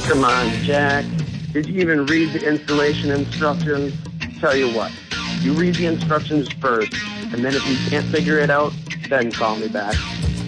Come on, Jack. Did you even read the installation instructions? Tell you what, you read the instructions first, and then if you can't figure it out, then call me back.